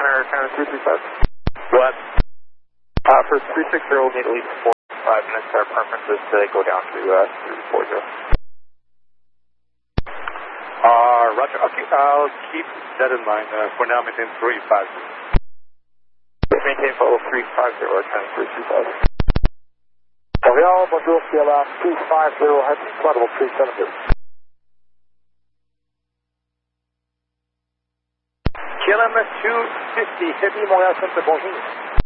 Center, China 335. Go ahead. For 360, we'll need at least 45 minutes. Our preference is to go down to 340. Roger. Okay, I'll keep that in mind. For now, maintain 350. Maintain follow 350, China 335. Montreal, bonjour, CLR 250, heading level 370. KLM 250, Heavy Montréal Centre, bonjour.